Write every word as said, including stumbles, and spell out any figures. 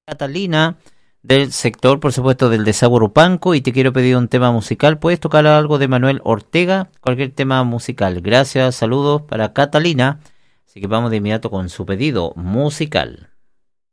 Catalina, del sector, por supuesto, del desagüe Rupanco, y te quiero pedir un tema musical. ¿Puedes tocar algo de Manuel Ortega? Cualquier tema musical. Gracias, saludos para Catalina. Así que vamos de inmediato con su pedido musical.